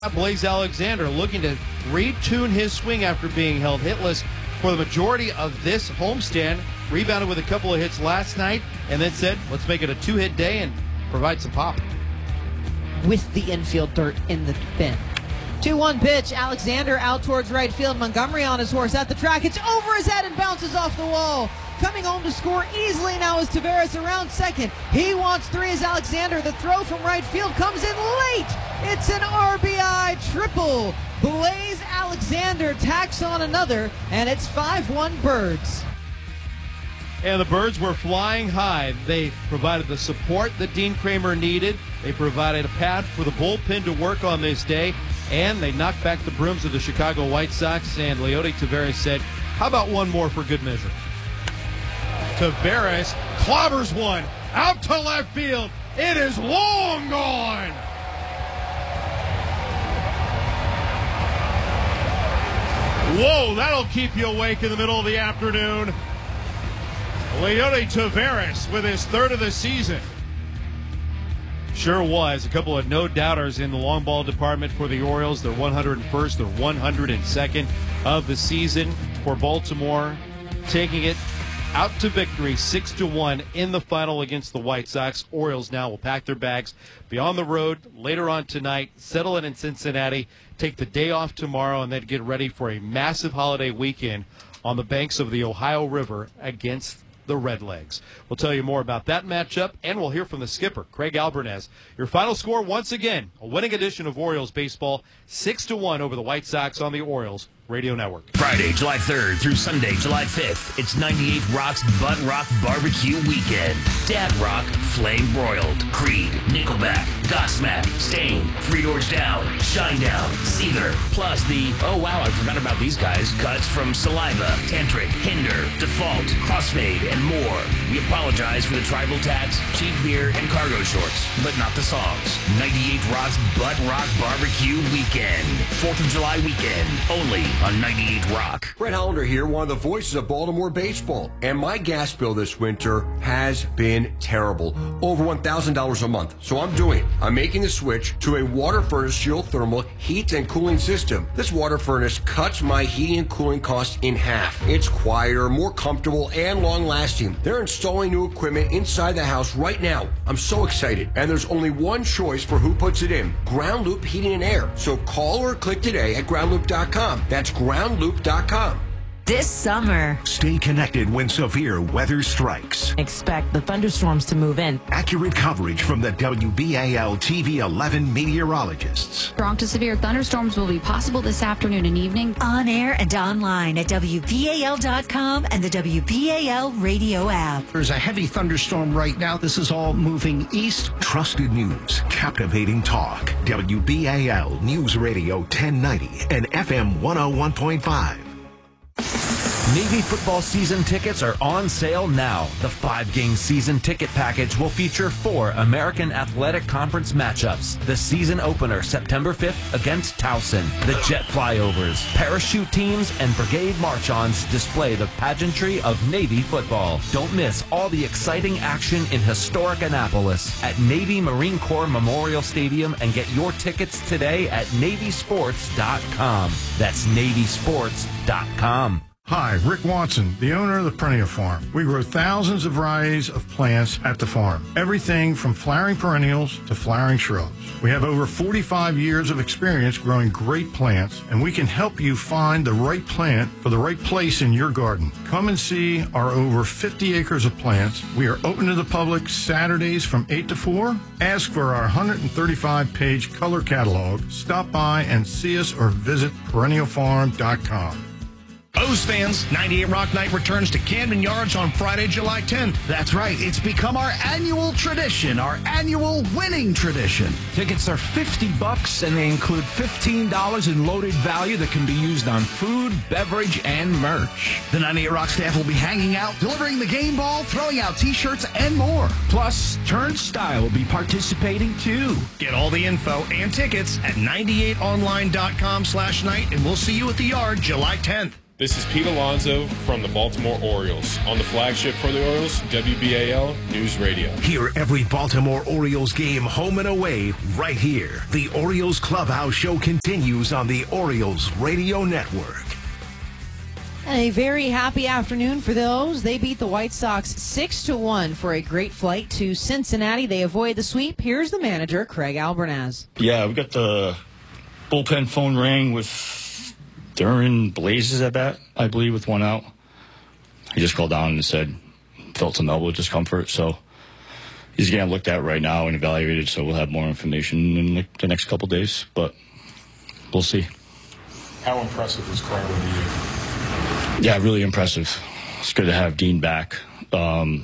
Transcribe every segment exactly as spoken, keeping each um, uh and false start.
Blaze Alexander looking to retune his swing after being held hitless for the majority of this homestand. Rebounded with a couple of hits last night and then said, let's make it a two-hit day and provide some pop. With the infield dirt in the bin. two one pitch. Alexander out towards right field. Montgomery on his horse at the track. It's over his head and bounces off the wall. Coming home to score easily now is Taveras around second. He wants three as Alexander. The throw from right field comes in late. It's an R B I triple. Blaze Alexander tacks on another, and it's five one Birds. And the Birds were flying high. They provided the support that Dean Kramer needed. They provided a pad for the bullpen to work on this day, and they knocked back the brooms of the Chicago White Sox, and Leody Taveras said, how about one more for good measure? Taveras clobbers one out to left field. It is long gone. Whoa, that'll keep you awake in the middle of the afternoon. Leody Taveras with his third of the season. Sure was. A couple of no-doubters in the long ball department for the Orioles. Their one hundred first, their one hundred second of the season for Baltimore, taking it out to victory six to one in the final against the White Sox. Orioles now will pack their bags, be on the road later on tonight, settle in in Cincinnati, take the day off tomorrow, and then get ready for a massive holiday weekend on the banks of the Ohio River against the Redlegs. We'll tell you more about that matchup, and we'll hear from the skipper, Craig Albernez. Your final score, once again, a winning edition of Orioles baseball, six to one over the White Sox on the Orioles Radio Network. Friday, July third through Sunday, July fifth, it's ninety-eight Rock's Butt Rock Barbecue Weekend. Dad Rock, Flame Broiled, Creed, Nickelback, Godsmack, Stain, Three Doors Down, Shinedown, Seether, plus the, oh wow, I forgot about these guys, cuts from Saliva, Tantric, Hinder, Default, Crossfade, and more. We apologize for the tribal tats, cheap beer, and cargo shorts, but not the songs. ninety-eight Rock's Butt Rock Barbecue Weekend. fourth of July weekend, only on ninety-eight Rock. Brett Hollander here, one of the voices of Baltimore baseball. And my gas bill this winter has been terrible. Over one thousand dollars a month. So I'm doing it. I'm making the switch to a water furnace geothermal heat and cooling system. This water furnace cuts my heating and cooling costs in half. It's quieter, more comfortable, and long-lasting. They're installing new equipment inside the house right now. I'm so excited. And there's only one choice for who puts it in. Ground Loop Heating and Air. So call or click today at ground loop dot com. That's ground loop dot com. This summer, stay connected when severe weather strikes. Expect the thunderstorms to move in. Accurate coverage from the W B A L T V eleven meteorologists. Strong to severe thunderstorms will be possible this afternoon and evening. On air and online at W B A L dot com and the W B A L radio app. There's a heavy thunderstorm right now. This is all moving east. Trusted news, captivating talk. W B A L News Radio ten ninety and F M one oh one point five. Navy football season tickets are on sale now. The five-game season ticket package will feature four American Athletic Conference matchups. The season opener, September fifth, against Towson. The jet flyovers, parachute teams, and brigade march-ons display the pageantry of Navy football. Don't miss all the exciting action in historic Annapolis at Navy Marine Corps Memorial Stadium, and get your tickets today at navy sports dot com. That's navy sports dot com. Hi, Rick Watson, the owner of the Perennial Farm. We grow thousands of varieties of plants at the farm. Everything from flowering perennials to flowering shrubs. We have over forty-five years of experience growing great plants, and we can help you find the right plant for the right place in your garden. Come and see our over fifty acres of plants. We are open to the public Saturdays from eight to four. Ask for our one hundred thirty-five page color catalog. Stop by and see us or visit perennial farm dot com. O's fans, ninety-eight Rock Night returns to Camden Yards on Friday, July tenth. That's right. It's become our annual tradition, our annual winning tradition. Tickets are fifty bucks, and they include fifteen dollars in loaded value that can be used on food, beverage, and merch. The ninety-eight Rock staff will be hanging out, delivering the game ball, throwing out T-shirts, and more. Plus, Turnstile will be participating, too. Get all the info and tickets at ninety-eight online dot com slash night, and we'll see you at the Yard July tenth. This is Pete Alonso from the Baltimore Orioles on the flagship for the Orioles, W B A L News Radio. Hear every Baltimore Orioles game home and away right here. The Orioles Clubhouse Show continues on the Orioles Radio Network. A very happy afternoon for those. They beat the White Sox six to one for a great flight to Cincinnati. They avoid the sweep. Here's the manager, Craig Albernaz. Yeah, we got the bullpen phone rang with Darren Blazes at bat, I believe, with one out. He just called down and said felt some elbow discomfort, so he's getting looked at right now and evaluated, so we'll have more information in the, the next couple days, but we'll see. How impressive is Kramer to you? Yeah, really impressive. It's good to have Dean back. Um,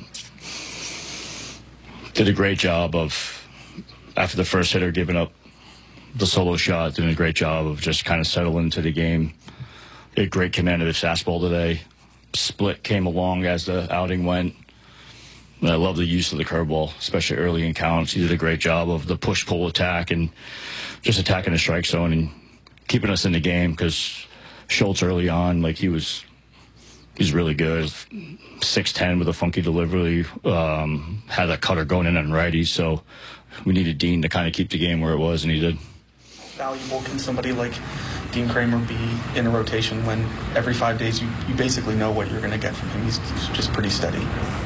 did a great job of, after the first hitter giving up the solo shot, doing a great job of just kind of settling into the game. He had great command of his fastball today. Split came along as the outing went. And I love the use of the curveball, especially early in counts. He did a great job of the push-pull attack and just attacking the strike zone and keeping us in the game, because Schultz early on, like he was... He's really good. six ten with a funky delivery. Um, had a cutter going in on righties, so we needed Dean to kind of keep the game where it was, and he did. How valuable can somebody like Dean Kramer be in a rotation when every five days you, you basically know what you're going to get from him? He's, he's just pretty steady.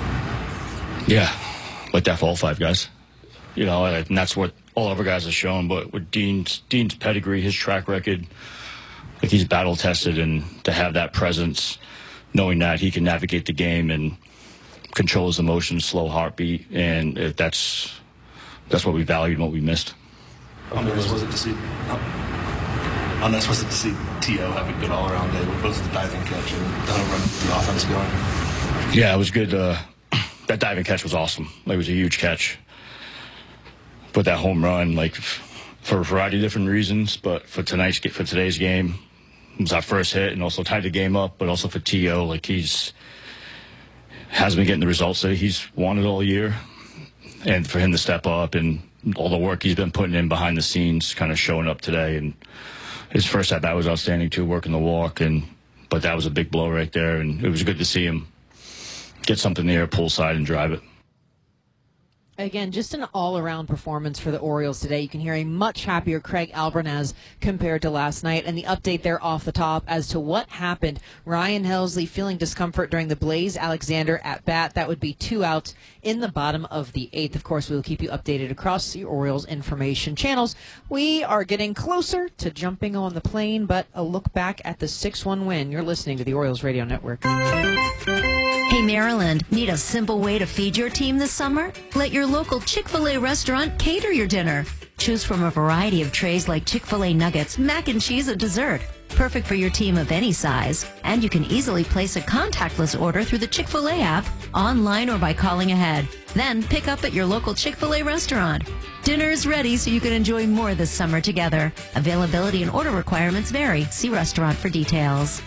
Yeah, like that for all five guys. You know, and that's what all other guys have shown. But with Dean's, Dean's pedigree, his track record, like he's battle-tested, and to have that presence, knowing that he can navigate the game and control his emotions, slow heartbeat, and it, that's that's what we valued and what we missed. How nice was it to see? How nice was it to see T O have a good all-around day with both the diving catch and the home run, the offense going? Yeah, it was good. Uh, that diving catch was awesome. Like, it was a huge catch. But that home run, like, for a variety of different reasons, but for tonight's for today's game, it was our first hit and also tied the game up, but also for T O, like he's has been getting the results that he's wanted all year. And for him to step up and all the work he's been putting in behind the scenes kind of showing up today. And his first at bat was outstanding too, working the walk, and but that was a big blow right there, and it was good to see him get something there, pull side and drive it. Again, just an all-around performance for the Orioles today. You can hear a much happier Craig Albernaz compared to last night. And the update there off the top as to what happened. Ryan Helsley feeling discomfort during the Blaze Alexander at bat. That would be two outs in the bottom of the eighth. Of course, we will keep you updated across the Orioles information channels. We are getting closer to jumping on the plane, but a look back at the six one win. You're listening to the Orioles Radio Network. Hey, Maryland, need a simple way to feed your team this summer? Let your local Chick-fil-A restaurant cater your dinner. Choose from a variety of trays like Chick-fil-A nuggets, mac and cheese, and dessert. Perfect for your team of any size. And you can easily place a contactless order through the Chick-fil-A app, online or by calling ahead. Then pick up at your local Chick-fil-A restaurant. Dinner is ready so you can enjoy more this summer together. Availability and order requirements vary. See restaurant for details.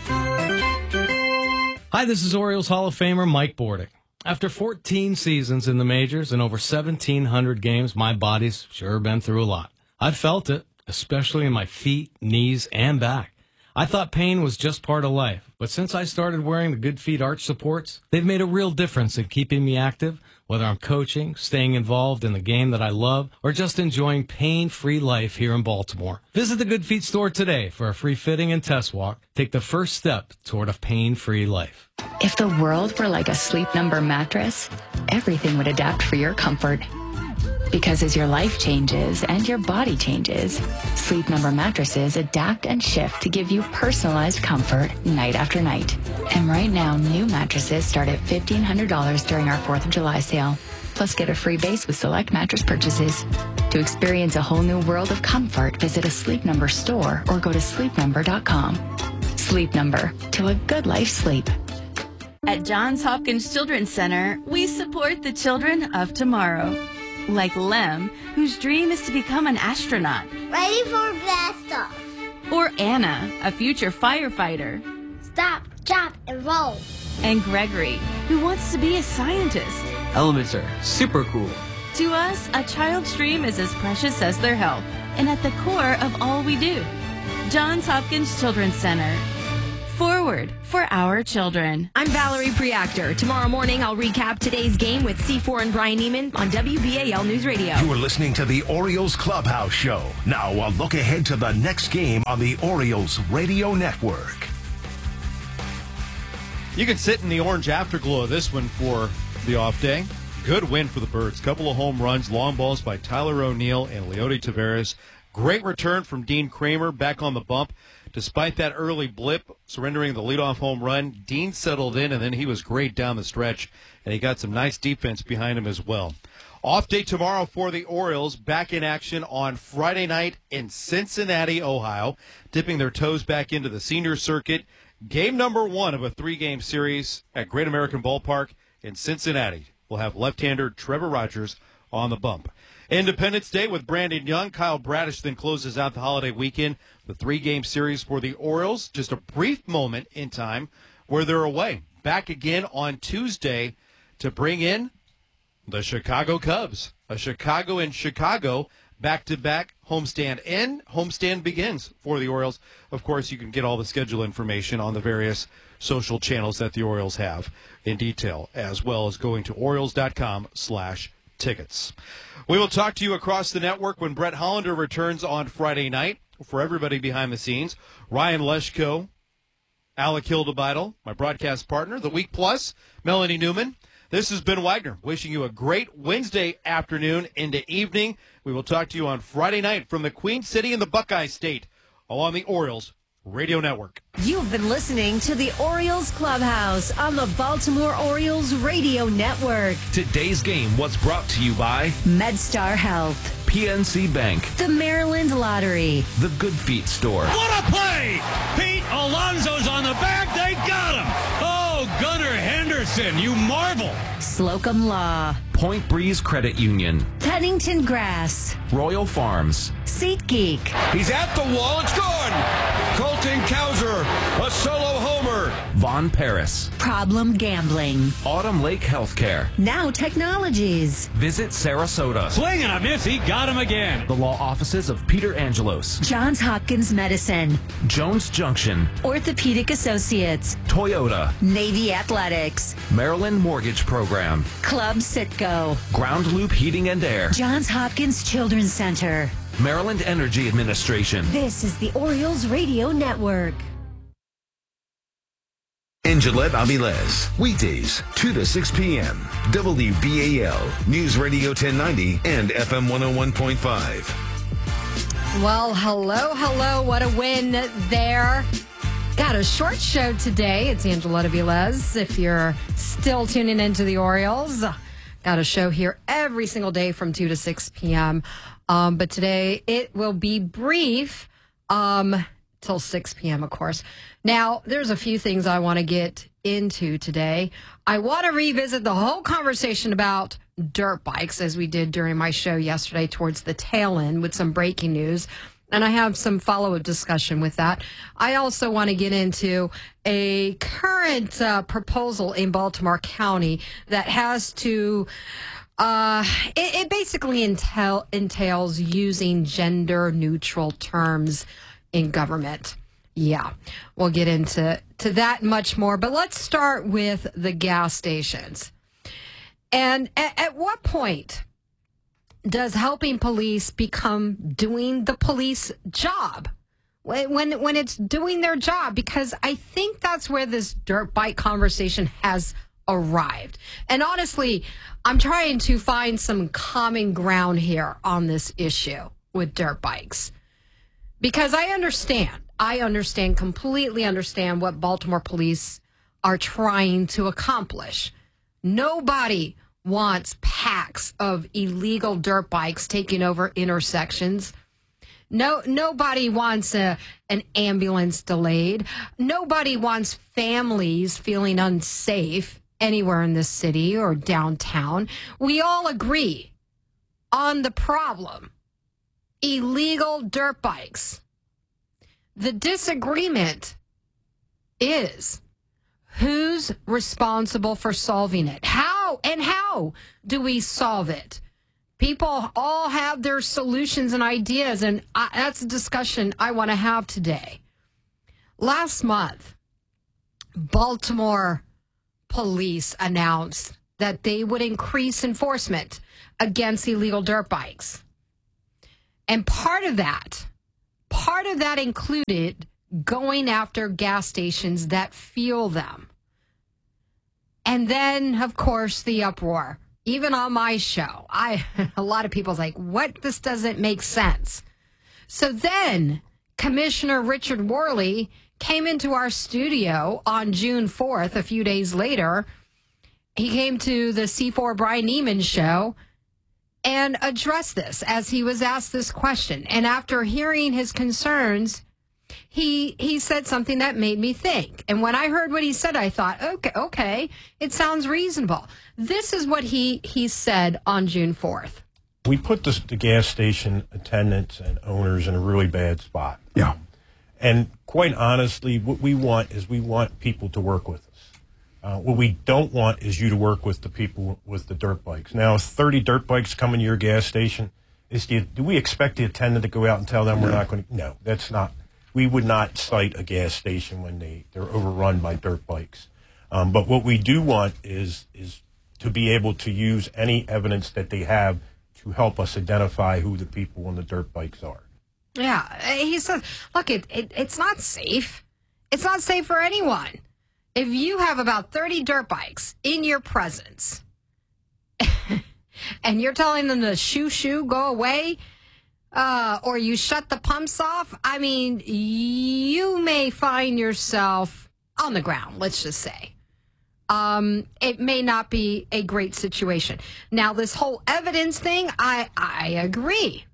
Hi, this is Orioles Hall of Famer Mike Bordick. After fourteen seasons in the majors and over seventeen hundred games, my body's sure been through a lot. I've felt it, especially in my feet, knees, and back. I thought pain was just part of life, but since I started wearing the Good Feet arch supports, they've made a real difference in keeping me active, whether I'm coaching, staying involved in the game that I love, or just enjoying pain-free life here in Baltimore. Visit the Good Feet store today for a free fitting and test walk. Take the first step toward a pain-free life. If the world were like a Sleep Number mattress, everything would adapt for your comfort. Because as your life changes and your body changes, Sleep Number mattresses adapt and shift to give you personalized comfort night after night. And right now, new mattresses start at fifteen hundred dollars during our fourth of July sale. Plus, get a free base with select mattress purchases. To experience a whole new world of comfort, visit a Sleep Number store or go to sleep number dot com. Sleep Number, to a good life sleep. At Johns Hopkins Children's Center, we support the children of tomorrow. Like Lem, whose dream is to become an astronaut. Ready for blast off. Or Anna, a future firefighter. Stop, drop, and roll. And Gregory, who wants to be a scientist. Elements are super cool. To us, a child's dream is as precious as their health, and at the core of all we do. Johns Hopkins Children's Center. Forward for our children. I'm Valerie Preactor. Tomorrow morning, I'll recap today's game with C four and Brian Neiman on W B A L News Radio. You are listening to the Orioles Clubhouse Show. Now, a look ahead to the next game on the Orioles Radio Network. You can sit in the orange afterglow of this one for the off day. Good win for the Birds. Couple of home runs, long balls by Tyler O'Neill and Leody Taveras. Great return from Dean Kramer back on the bump. Despite that early blip, surrendering the leadoff home run, Dean settled in, and then he was great down the stretch, and he got some nice defense behind him as well. Off day tomorrow for the Orioles, back in action on Friday night in Cincinnati, Ohio, dipping their toes back into the senior circuit. Game number one of a three-game series at Great American Ballpark in Cincinnati. We'll have left-hander Trevor Rogers on the bump. Independence Day with Brandon Young. Kyle Bradish then closes out the holiday weekend. The three-game series for the Orioles. Just a brief moment in time where they're away. Back again on Tuesday to bring in the Chicago Cubs. A Chicago in Chicago back-to-back homestand end. Homestand begins for the Orioles. Of course, you can get all the schedule information on the various social channels that the Orioles have in detail, as well as going to Orioles.com slash tickets. We will talk to you across the network when Brett Hollander returns on Friday night. For everybody behind the scenes, Ryan Leshko, Alec Hildebeidel, my broadcast partner, the Week Plus, Melanie Newman. This has been Wagner, wishing you a great Wednesday afternoon into evening. We will talk to you on Friday night from the Queen City in the Buckeye State, all on the Orioles Radio Network. You've been listening to the Orioles Clubhouse on the Baltimore Orioles Radio Network. Today's game was brought to you by MedStar Health, P N C Bank, the Maryland Lottery, the Good Feet Store. What a play! Pete Alonso's on the back. They got him. Oh, Gunnar Henderson, you marvel. Slocum Law, Point Breeze Credit Union, Pennington Grass, Royal Farms, SeatGeek. He's at the wall. It's gone. Colton Cowser, a solo homer. Von Paris, Problem Gambling, Autumn Lake Healthcare, Now Technologies, Visit Sarasota, Swing and a miss. He got him again. the law offices of Peter Angelos, Johns Hopkins Medicine, Jones Junction, Orthopedic Associates, Toyota, Navy Athletics, Maryland Mortgage Program, Club Sitco, Ground Loop Heating and Air, Johns Hopkins Children's Center. Maryland Energy Administration. This is the Orioles Radio Network. In Gillette Avilés, weekdays, two to six p.m. W B A L, News Radio ten ninety and F M one oh one point five. Well, hello, hello. What a win there. Got a short show today. It's Angela Avilés. If you're still tuning into the Orioles, got a show here every single day from two to six p.m. Um, but today it will be brief um, till six p.m., of course. Now, there's a few things I want to get into today. I want to revisit the whole conversation about dirt bikes as we did during my show yesterday towards the tail end with some breaking news. And I have some follow-up discussion with that. I also want to get into a current uh, proposal in Baltimore County that has to... Uh, it, it basically entail, entails using gender-neutral terms in government. Yeah, we'll get into to that much more. But let's start with the gas stations. And at, at what point does helping police become doing the police job? When, when, when it's doing their job? Because I think that's where this dirt bike conversation has arrived. And honestly, I'm trying to find some common ground here on this issue with dirt bikes. Because I understand, I understand, completely understand what Baltimore police are trying to accomplish. Nobody wants packs of illegal dirt bikes taking over intersections. No, nobody wants a, an ambulance delayed. Nobody wants families feeling unsafe anywhere in this city or downtown. We all agree on the problem. Illegal dirt bikes. The disagreement is who's responsible for solving it? How and how do we solve it? People all have their solutions and ideas, and I, that's a discussion I want to have today. Last month, Baltimore police announced that they would increase enforcement against illegal dirt bikes. And part of that, part of that included going after gas stations that fuel them. And then, of course, the uproar. Even on my show, I a lot of people's like, what? This doesn't make sense. So then Commissioner Richard Worley came into our studio on June fourth, a few days later. He came to the C four Brian Neiman show and addressed this as he was asked this question. And after hearing his concerns, he he said something that made me think. And when I heard what he said, I thought, okay, okay, it sounds reasonable. This is what he, he said on June fourth. We put the, the gas station attendants and owners in a really bad spot. Yeah. And quite honestly, what we want is we want people to work with us. Uh, what we don't want is you to work with the people with the dirt bikes. Now, if thirty dirt bikes come into your gas station, is the, do we expect the attendant to go out and tell them we're not going to? No, that's not. We would not cite a gas station when they, they're overrun by dirt bikes. Um, but what we do want is is to be able to use any evidence that they have to help us identify who the people on the dirt bikes are. Yeah, he says, look, it, it it's not safe. It's not safe for anyone. If you have about thirty dirt bikes in your presence and you're telling them to shoo shoo, go away, uh, or you shut the pumps off, I mean, you may find yourself on the ground, let's just say. Um, it may not be a great situation. Now, this whole evidence thing, I I agree.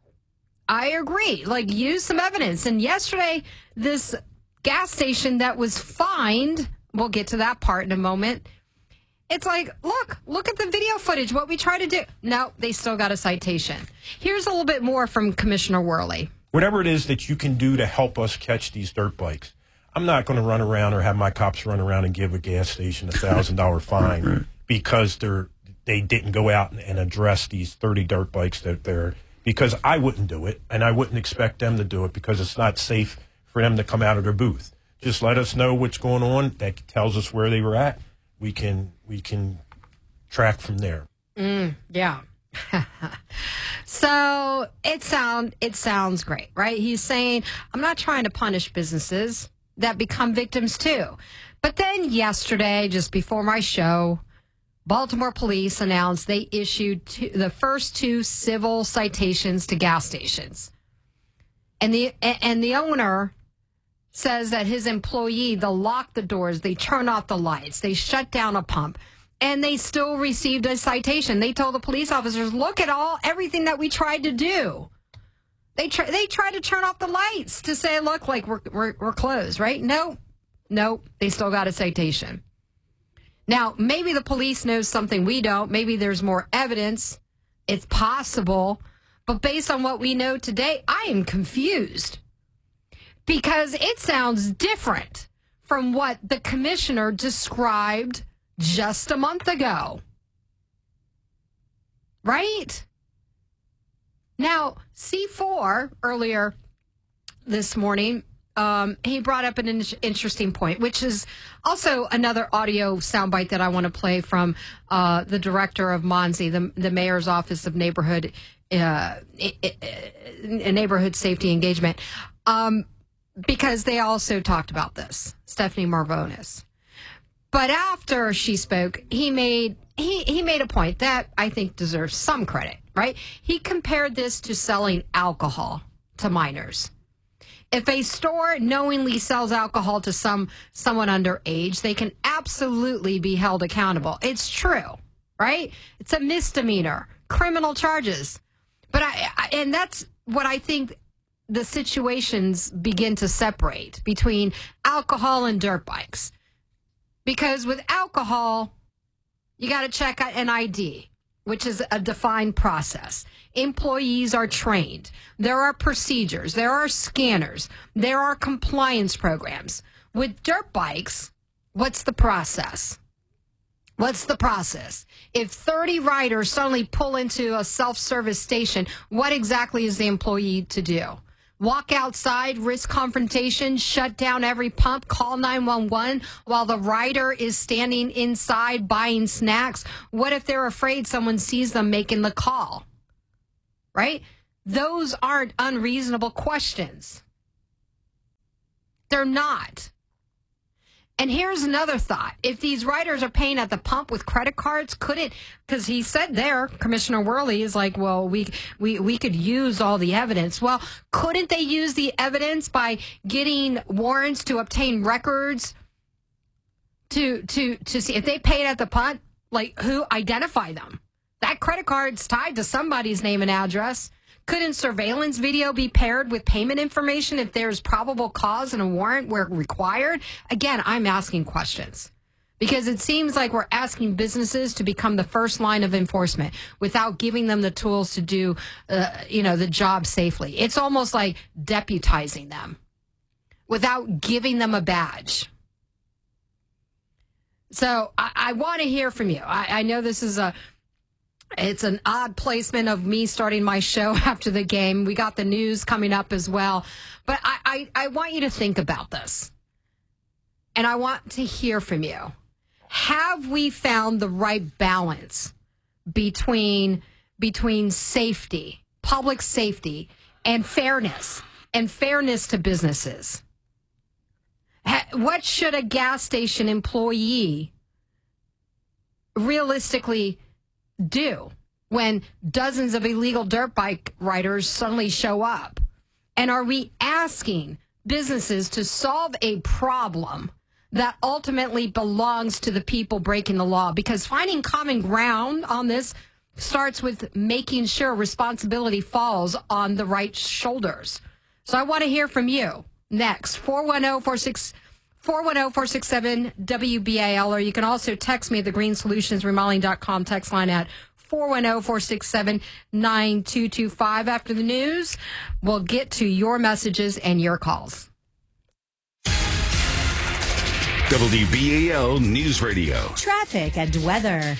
I agree. Like, use some evidence. And yesterday, this gas station that was fined, we'll get to that part in a moment. It's like, look, look at the video footage, what we try to do. No, they still got a citation. Here's a little bit more from Commissioner Worley. Whatever it is that you can do to help us catch these dirt bikes. I'm not going to run around or have my cops run around and give a gas station a one thousand dollars fine right. because they're, they didn't go out and, and address these thirty dirt bikes that they're, because I wouldn't do it, and I wouldn't expect them to do it because it's not safe for them to come out of their booth. Just let us know what's going on. That tells us where they were at. We can we can track from there. Mm, yeah. So it sound it sounds great, right? He's saying, I'm not trying to punish businesses that become victims too. But then yesterday, just before my show, Baltimore police announced they issued two, the first two civil citations to gas stations. And the and the owner says that his employee, they'll lock the doors, they turn off the lights, they shut down a pump, and they still received a citation. They told the police officers, look at all everything that we tried to do. They try, they tried to turn off the lights to say, look, like we're, we're, we're closed, right? No, no, they still got a citation. Now, maybe the police knows something we don't. Maybe there's more evidence. It's possible. But based on what we know today, I am confused because it sounds different from what the commissioner described just a month ago. Right? Now, C four, earlier this morning, um, he brought up an in- interesting point, which is also another audio soundbite that I want to play from uh, the director of M O N S E, the, the Mayor's Office of Neighborhood uh, Neighborhood Safety Engagement, um, because they also talked about this, Stephanie Marvonis. But after she spoke, he made he, he made a point that I think deserves some credit, right? He compared this to selling alcohol to minors. If a store knowingly sells alcohol to some someone underage, they can absolutely be held accountable. It's true, right? It's a misdemeanor, criminal charges. But I, I and that's what I think the situations begin to separate between alcohol and dirt bikes. Because with alcohol, you got to check an I D, which is a defined process. Employees are trained. There are procedures. There are scanners. There are compliance programs. With dirt bikes, what's the process? What's the process? If thirty riders suddenly pull into a self-service station, what exactly is the employee to do? walk outside, risk confrontation, shut down every pump, call nine one one while the rider is standing inside buying snacks? What if they're afraid someone sees them making the call? Right? Those aren't unreasonable questions. They're not. And here's another thought. If these riders are paying at the pump with credit cards, could it, because he said there, Commissioner Worley is like, well, we, we, we could use all the evidence. Well, couldn't they use the evidence by getting warrants to obtain records to, to, to see if they paid at the pump, like who identify them? That credit card's tied to somebody's name and address. Couldn't surveillance video be paired with payment information if there's probable cause and a warrant where required? Again, I'm asking questions because it seems like we're asking businesses to become the first line of enforcement without giving them the tools to do, uh, you know, the job safely. It's almost like deputizing them without giving them a badge. So I, I want to hear from you. I, I know this is a It's an odd placement of me starting my show after the game. We got the news coming up as well. But I, I, I want you to think about this. And I want to hear from you. Have we found the right balance between, between safety, public safety, and fairness, and fairness to businesses? What should a gas station employee realistically do when dozens of illegal dirt bike riders suddenly show up? And are we asking businesses to solve a problem that ultimately belongs to the people breaking the law? Because finding common ground on this starts with making sure responsibility falls on the right shoulders. So I want to hear from you next. four one zero, four six seven W B A L, or you can also text me at the green solutions remodeling dot com text line at four one zero, four six seven, nine two two five. After the news, we'll get to your messages and your calls. W B A L News Radio. Traffic and weather.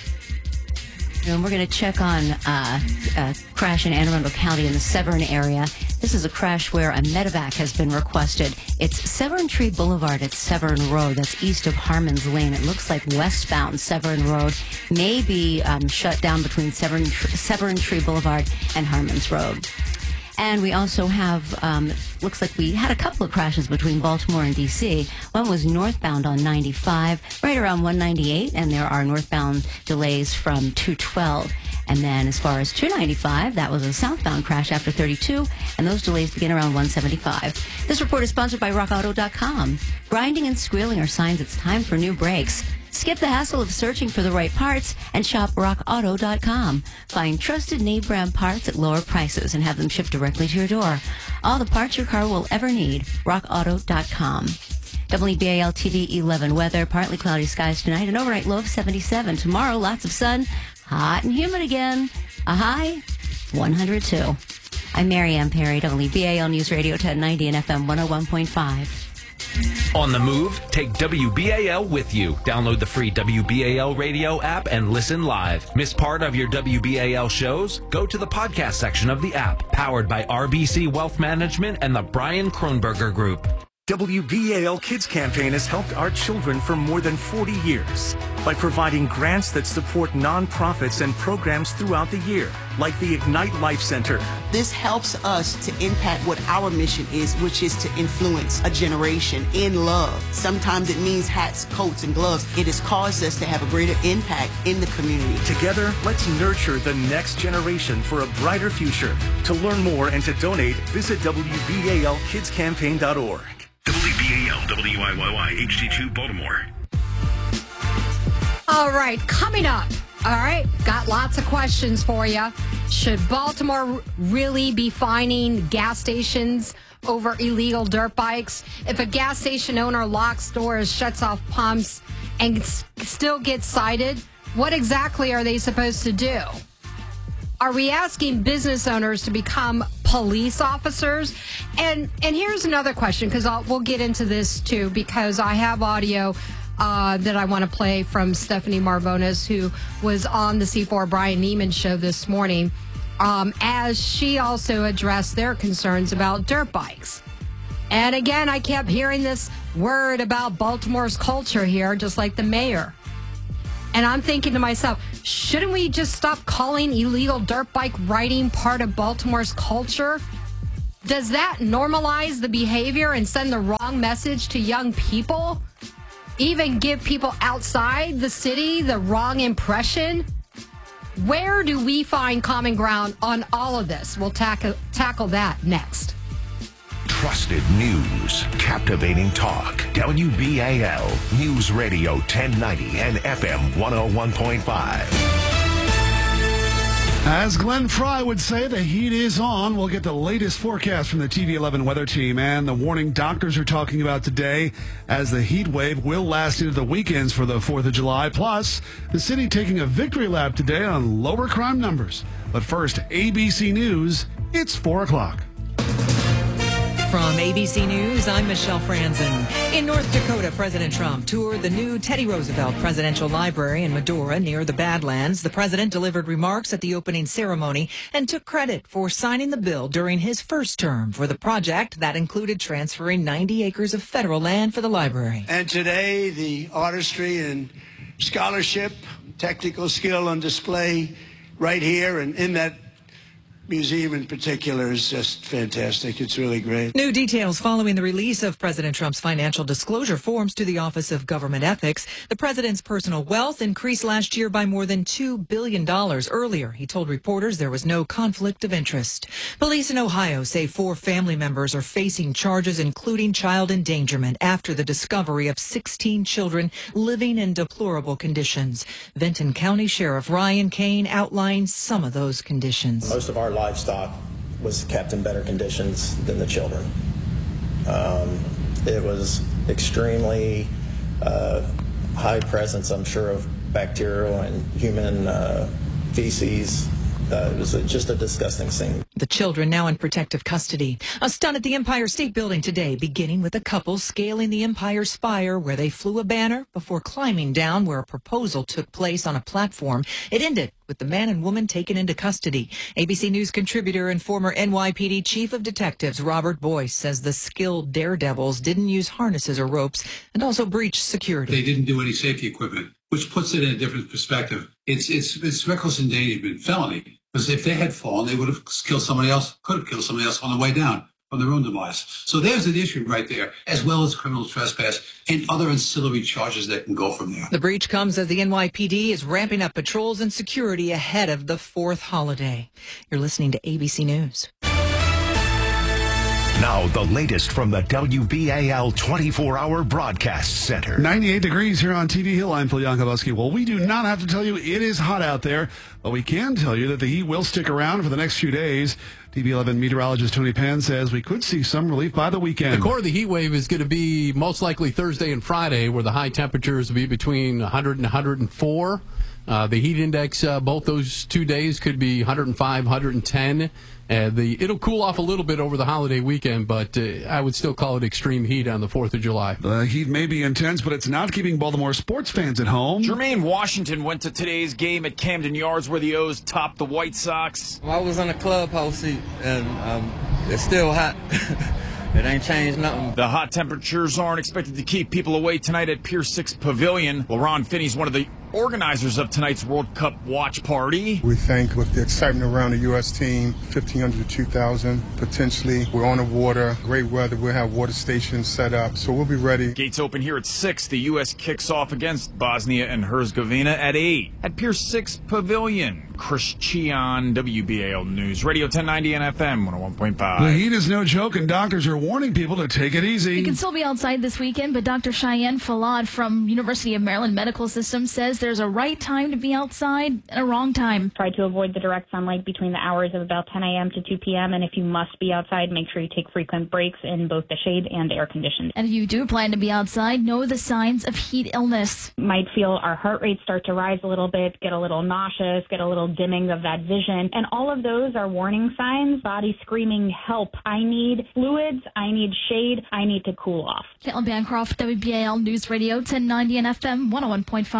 And we're going to check on uh, a crash in Anne Arundel County in the Severn area. This is a crash where a medevac has been requested. It's Severn Tree Boulevard at Severn Road. That's east of Harmon's Lane. It looks like westbound Severn Road may be um, shut down between Severn, Severn Tree Boulevard and Harmon's Road. And we also have, um, looks like we had a couple of crashes between Baltimore and D C. One was northbound on ninety-five, right around one ninety-eight, and there are northbound delays from two twelve. And then as far as two ninety-five, that was a southbound crash after thirty-two, and those delays begin around one seventy-five. This report is sponsored by rock auto dot com. Grinding and squealing are signs it's time for new brakes. Skip the hassle of searching for the right parts and shop rock auto dot com. Find trusted name brand parts at lower prices and have them shipped directly to your door. All the parts your car will ever need. rock auto dot com. W B A L T V eleven weather. Partly cloudy skies tonight. An overnight low of seventy-seven. Tomorrow, lots of sun. Hot and humid again. A high, one hundred two. I'm Mary Ann Perry, W B A L News Radio ten ninety and F M one oh one point five. On the move, take W B A L with you. Download the free W B A L radio app and listen live. Miss part of your W B A L shows? Go to the podcast section of the app, powered by R B C Wealth Management and the Brian Kronberger Group. W B A L Kids Campaign has helped our children for more than forty years by providing grants that support nonprofits and programs throughout the year, like the Ignite Life Center. This helps us to impact what our mission is, which is to influence a generation in love. Sometimes it means hats, coats, and gloves. It has caused us to have a greater impact in the community. Together, let's nurture the next generation for a brighter future. To learn more and to donate, visit W B A L kids campaign dot org. W B A L W I Y Y H D two Baltimore. All right, coming up. All right, got lots of questions for you. Should Baltimore really be fining gas stations over illegal dirt bikes? If a gas station owner locks doors, shuts off pumps, and s- still gets cited, what exactly are they supposed to do? Are we asking business owners to become police officers? And and here's another question, because we'll get into this too, because I have audio uh, that I want to play from Stephanie Marvonis, who was on the C four Brian Neiman show this morning. um, as she also addressed their concerns about dirt bikes. And again, I kept hearing this word about Baltimore's culture here, just like the mayor. And I'm thinking to myself, shouldn't we just stop calling illegal dirt bike riding part of Baltimore's culture? Does that normalize the behavior and send the wrong message to young people? Even give people outside the city the wrong impression? Where do we find common ground on all of this? We'll tackle tackle that next. Trusted news, captivating talk. W B A L News Radio ten ninety and F M one oh one point five. As Glenn Fry would say, the heat is on. We'll get the latest forecast from the T V eleven weather team and the warning doctors are talking about today as the heat wave will last into the weekends for the fourth of July. Plus, the city taking a victory lap today on lower crime numbers. But first, A B C News, it's four o'clock. From A B C News, I'm Michelle Franzen. In North Dakota, President Trump toured the new Teddy Roosevelt Presidential Library in Medora near the Badlands. The president delivered remarks at the opening ceremony and took credit for signing the bill during his first term for the project that included transferring ninety acres of federal land for the library. And today, the artistry and scholarship, technical skill on display right here and in that museum in particular is just fantastic. It's really great. New details following the release of President Trump's financial disclosure forms to the Office of Government Ethics. The president's personal wealth increased last year by more than two billion dollars. Earlier, he told reporters there was no conflict of interest. Police in Ohio say four family members are facing charges, including child endangerment, after the discovery of sixteen children living in deplorable conditions. Benton County Sheriff Ryan Kane outlined some of those conditions. Most of our livestock was kept in better conditions than the children. Um, it was extremely uh, high presence, I'm sure, of bacterial and human uh, feces. Uh, it was a, just a disgusting scene. The children now in protective custody. A stunt at the Empire State Building today, beginning with a couple scaling the Empire Spire, where they flew a banner before climbing down where a proposal took place on a platform. It ended with the man and woman taken into custody. A B C News contributor and former N Y P D Chief of Detectives Robert Boyce says the skilled daredevils didn't use harnesses or ropes and also breached security. They didn't do any safety equipment, which puts it in a different perspective. It's it's it's reckless endangerment, felony. Because if they had fallen, they would have killed somebody else, could have killed somebody else on the way down from their own demise. So there's an issue right there, as well as criminal trespass and other ancillary charges that can go from there. The breach comes as the N Y P D is ramping up patrols and security ahead of the fourth holiday. You're listening to A B C News. Now, the latest from the W B A L twenty-four hour Broadcast Center. ninety-eight degrees here on T V Hill. I'm Phil Yankowski. Well, we do not have to tell you it is hot out there, but we can tell you that the heat will stick around for the next few days. T V eleven meteorologist Tony Pan says we could see some relief by the weekend. The core of the heat wave is going to be most likely Thursday and Friday, where the high temperatures will be between one hundred and one hundred four. Uh, the heat index, uh, both those two days, could be one hundred five, one hundred ten. Uh, the it'll cool off a little bit over the holiday weekend, but uh, I would still call it extreme heat on the fourth of July. The heat may be intense, but it's not keeping Baltimore sports fans at home. Jermaine Washington went to today's game at Camden Yards, where the O's topped the White Sox. I was in a clubhouse seat, and um, it's still hot. It ain't changed nothing. The hot temperatures aren't expected to keep people away tonight at Pier six Pavilion. Well, Ron Finney's one of the organizers of tonight's World Cup watch party. We think with the excitement around the U S team, fifteen hundred to two thousand, potentially. We're on the water, great weather. We'll have water stations set up, so we'll be ready. Gates open here at six. The U S kicks off against Bosnia and Herzegovina at eight at Pier six Pavilion. Chris Cheon, W B A L News Radio ten ninety and F M one oh one point five. The heat is no joke, and doctors are warning people to take it easy. You can still be outside this weekend, but Doctor Cheyenne Falad from University of Maryland Medical System says there's a right time to be outside and a wrong time. Try to avoid the direct sunlight between the hours of about ten a.m. to two p.m. And if you must be outside, make sure you take frequent breaks in both the shade and air conditioned. And if you do plan to be outside, know the signs of heat illness. Might feel our heart rate start to rise a little bit, get a little nauseous, get a little dimming of that vision. And all of those are warning signs. Body screaming, help. I need fluids. I need shade. I need to cool off. Caitlin Bancroft, W B A L News Radio ten ninety and F M one oh one point five. The city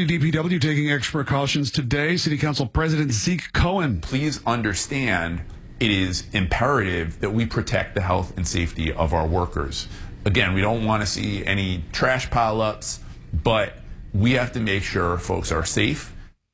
D P W taking extra precautions today. City Council President Zeke Cohen. Please understand it is imperative that we protect the health and safety of our workers. Again, we don't want to see any trash pileups, but we have to make sure folks are safe.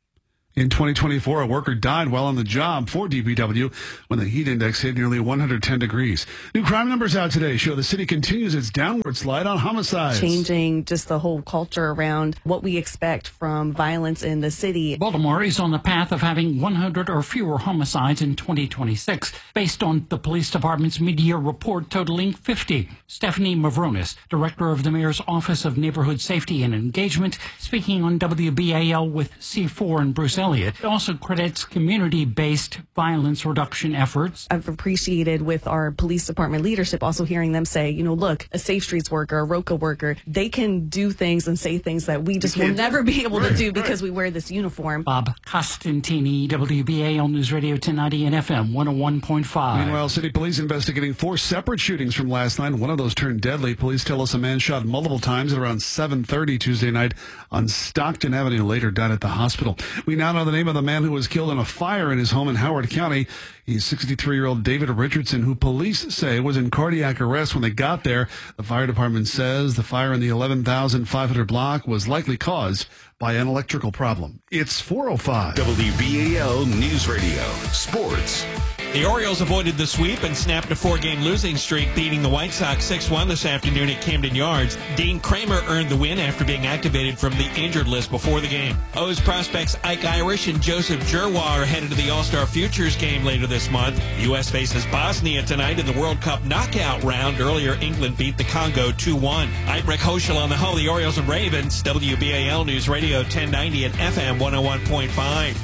In twenty twenty-four, a worker died while on the job for D P W when the heat index hit nearly one hundred ten degrees. New crime numbers out today show the city continues its downward slide on homicides. Changing just the whole culture around what we expect from violence in the city. Baltimore is on the path of having one hundred or fewer homicides in twenty twenty-six, based on the police department's mid-year report totaling fifty. Stephanie Mavronis, director of the mayor's Office of Neighborhood Safety and Engagement, speaking on W B A L with C four and Bruce Elliott, also credits community-based violence reduction efforts. I've appreciated with our police department leadership also hearing them say, you know, look, a Safe Streets worker, a ROCA worker, they can do things and say things that we just will never be able to do because we wear this uniform. Bob Costantini, W B A L News Radio ten ninety and F M one oh one point five. Meanwhile, city police investigating four separate shootings from last night. One of those turned deadly. Police tell us a man shot multiple times at around seven thirty Tuesday night on Stockton Avenue, later died at the hospital. We now know the name of the man who was killed in a fire in his home in Howard County. He's sixty-three-year-old David Richardson, who police say was in cardiac arrest when they got there. The fire department says the fire in the eleven thousand five hundred block was likely caused by an electrical problem. It's four oh five. W B A L News Radio. Sports. The Orioles avoided the sweep and snapped a four-game losing streak, beating the White Sox six one this afternoon at Camden Yards. Dean Kramer earned the win after being activated from the injured list before the game. O's prospects Ike Irish and Joseph Jerwa are headed to the All-Star Futures game later this month. The U S faces Bosnia tonight in the World Cup knockout round. Earlier, England beat the Congo two one. I'm Rick Hoschel on the home of the Orioles and Ravens. W B A L News Radio ten ninety and F M one oh one point five.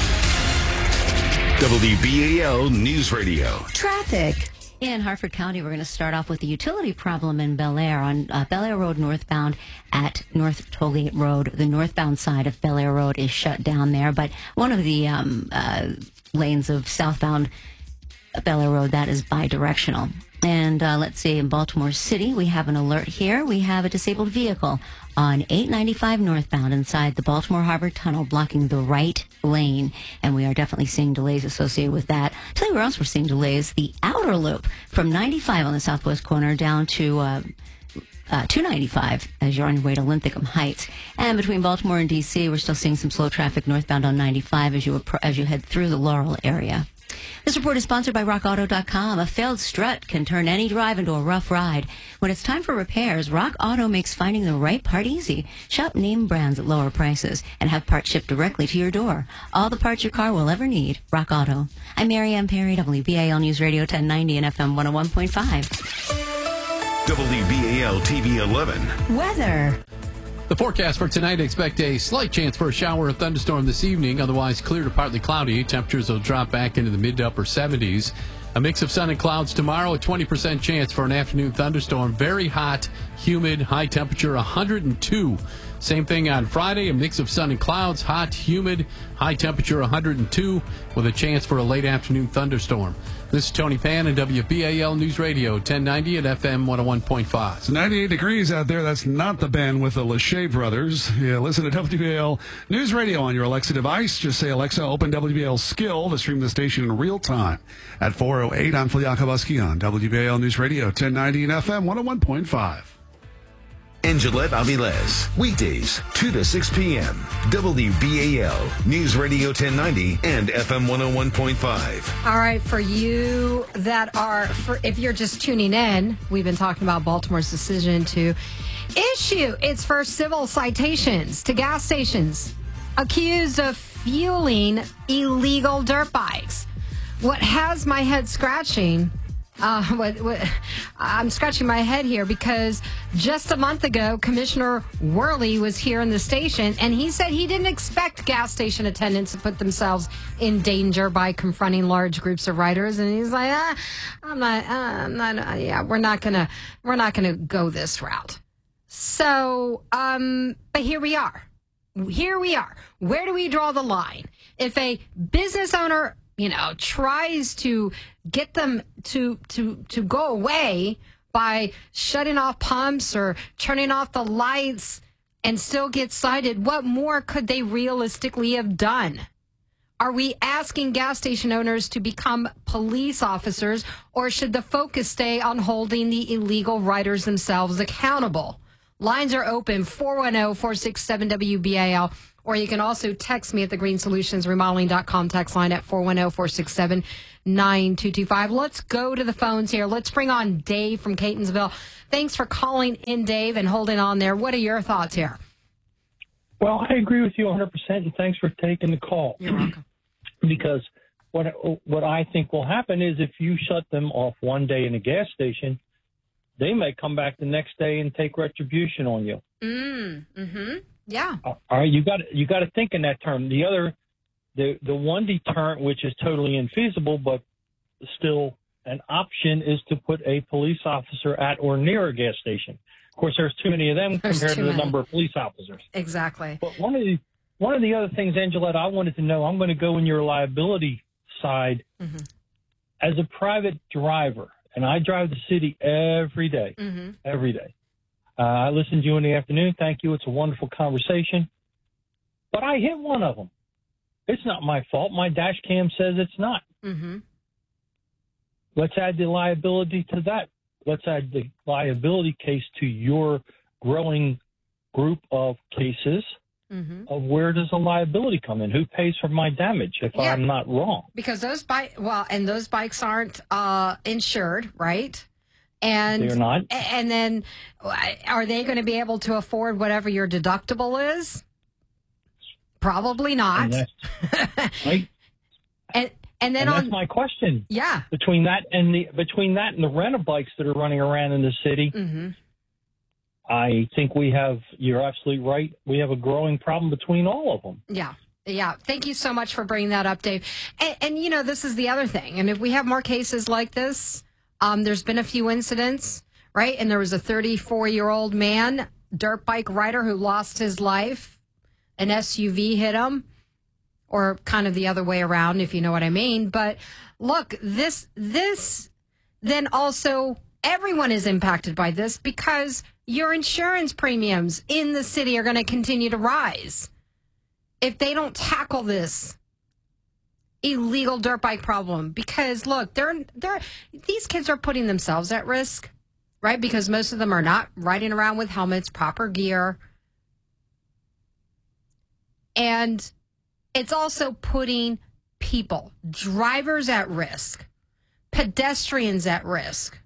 W B A L News Radio. Traffic. In Harford County, we're going to start off with the utility problem in Bel Air on uh, Bel Air Road northbound at North Tollgate Road. The northbound side of Bel Air Road is shut down there, but one of the um, uh, lanes of southbound Bel Air Road, that is bi-directional. And uh, let's see, in Baltimore City, we have an alert here. We have a disabled vehicle on eight ninety-five northbound inside the Baltimore Harbor Tunnel blocking the right lane. And we are definitely seeing delays associated with that. I'll tell you where else we're seeing delays. The outer loop from ninety-five on the southwest corner down to uh, uh, two ninety-five as you're on your way to Linthicum Heights. And between Baltimore and D C, we're still seeing some slow traffic northbound on ninety-five as you, as you head through the Laurel area. This report is sponsored by rock auto dot com. A failed strut can turn any drive into a rough ride. When it's time for repairs, Rock Auto makes finding the right part easy. Shop name brands at lower prices and have parts shipped directly to your door. All the parts your car will ever need. Rock Auto. I'm Mary Ann Perry, W B A L News Radio ten ninety and F M one oh one point five. W B A L T V eleven. Weather. The forecast for tonight, expect a slight chance for a shower or thunderstorm this evening. Otherwise, clear to partly cloudy. Temperatures will drop back into the mid to upper seventies. A mix of sun and clouds tomorrow. A twenty percent chance for an afternoon thunderstorm. Very hot, humid, high temperature one hundred two. Same thing on Friday. A mix of sun and clouds. Hot, humid, high temperature one hundred two with a chance for a late afternoon thunderstorm. This is Tony Pan and W B A L News Radio ten ninety at F M one oh one point five. It's ninety-eight degrees out there. That's not the band with the Lachey brothers. Yeah, listen to W B A L News Radio on your Alexa device. Just say, Alexa, open W B A L Skill to stream the station in real time. At four oh eight, I'm Phil Yakobuski on W B A L News Radio ten ninety and F M one oh one point five. And Gillette Avilés, weekdays, two to six p.m. W B A L News Radio ten ninety and F M one oh one point five. All right, for you that are, for if you're just tuning in, we've been talking about Baltimore's decision to issue its first civil citations to gas stations accused of fueling illegal dirt bikes. What has my head scratching... Uh, what, what, I'm scratching my head here because just a month ago, Commissioner Worley was here in the station, and he said he didn't expect gas station attendants to put themselves in danger by confronting large groups of riders. And he's like, ah, I'm not, uh, I'm not, uh, yeah, we're not gonna, we're not gonna go this route. So, um, but here we are. Here we are. Where do we draw the line? If a business owner, you know, tries to get them to to to go away by shutting off pumps or turning off the lights, and still get cited, what more could they realistically have done? Are we asking gas station owners to become police officers, or should the focus stay on holding the illegal riders themselves accountable? Lines are open, four one zero, four six seven, W B A L, or you can also text me at the green solutions remodeling dot com text line at four one zero, four six seven, nine two two five. Let's go to the phones here. Let's bring on Dave from Catonsville. Thanks for calling in, Dave, and holding on there. What are your thoughts here? Well, I agree with you one hundred percent, and thanks for taking the call. You're welcome. Because what what I think will happen is if you shut them off one day in a gas station, they may come back the next day and take retribution on you. Mm, mm-hmm. Yeah. All right, you got you got to think in that term. The other, the the one deterrent, which is totally infeasible, but still an option, is to put a police officer at or near a gas station. Of course, there's too many of them There's compared to too the many. number of police officers. Exactly. But one of the one of the other things, Angeletta, I wanted to know, I'm going to go in your liability side. Mm-hmm. As a private driver, and I drive the city every day, Mm-hmm. every day. Uh, I listen to you in the afternoon. Thank you. It's a wonderful conversation. But I hit one of them. It's not my fault. My dash cam says it's not. Mm-hmm. Let's add the liability to that. Let's add the liability case to your growing group of cases. Mm-hmm. Of where does the liability come in? Who pays for my damage if Yeah. I'm not wrong? Because those bike, well, and those bikes aren't uh, insured, right? And They're not. And then, are they going to be able to afford whatever your deductible is? Probably not. And that's, right? And and then and on that's my question. Yeah. Between that and the between that and the rent-a-bikes that are running around in the city, Mm-hmm. I think we have. You're absolutely right. We have a growing problem between all of them. Yeah. Yeah. Thank you so much for bringing that up, Dave. And, and you know, this is the other thing. And if we have more cases like this, um, there's been a few incidents, right? And there was a thirty-four-year-old man, dirt bike rider, who lost his life. An S U V hit him, or kind of the other way around, if you know what I mean. But look, this, this, then also everyone is impacted by this because your insurance premiums in the city are going to continue to rise if they don't tackle this illegal dirt bike problem. Because look, they're they're these kids are putting themselves at risk, right? Because most of them are not riding around with helmets, proper gear. And it's also putting people, drivers at risk, pedestrians at risk.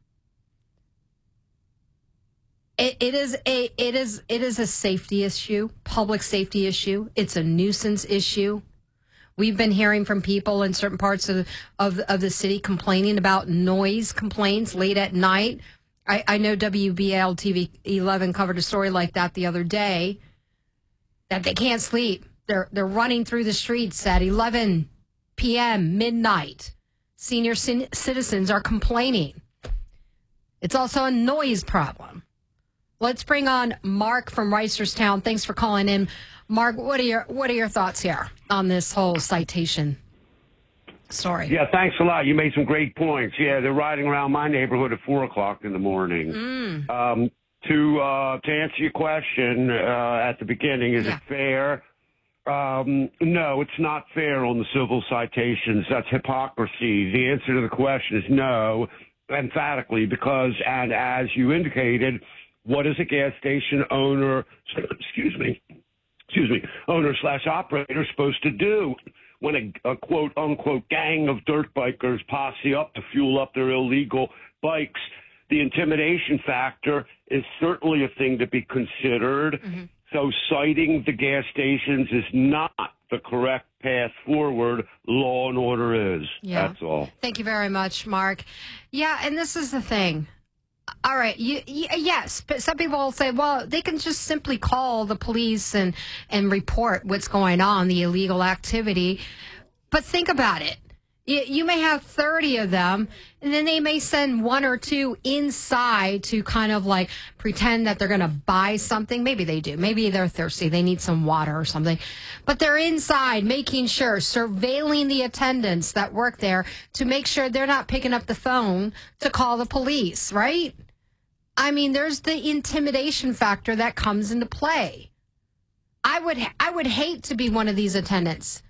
It, it is a it is it is a safety issue, public safety issue. It's a nuisance issue. We've been hearing from people in certain parts of of, of the city complaining about noise complaints late at night. I, I know W B A L T V eleven covered a story like that the other day, that they can't sleep. They're they're running through the streets at eleven p.m. midnight. Senior c- citizens are complaining. It's also a noise problem. Let's bring on Mark from Reisterstown. Thanks for calling in. Mark, what are your what are your thoughts here on this whole citation story? Yeah, thanks a lot. You made some great points. Yeah, they're riding around my neighborhood at four o'clock in the morning. Mm. Um, to uh, to answer your question uh, at the beginning, is Yeah. it fair? Um, no, it's not fair on the civil citations. That's hypocrisy. The answer to the question is no, emphatically, because, and as you indicated, what is a gas station owner, excuse me, excuse me, owner slash operator supposed to do when a, a quote unquote gang of dirt bikers posse up to fuel up their illegal bikes? The intimidation factor is certainly a thing to be considered. Mm-hmm. So citing the gas stations is not the correct path forward. Law and order is. Yeah. That's all. Thank you very much, Mark. Yeah, and this is the thing. All right, you, you, yes, but some people will say, well, they can just simply call the police and, and report what's going on, the illegal activity. But think about it. You, you may have thirty of them, and then they may send one or two inside to kind of like pretend that they're going to buy something. Maybe they do. Maybe they're thirsty. They need some water or something. But they're inside making sure, surveilling the attendants that work there to make sure they're not picking up the phone to call the police, right? I mean, there's the intimidation factor that comes into play. I would I would hate to be one of these attendants.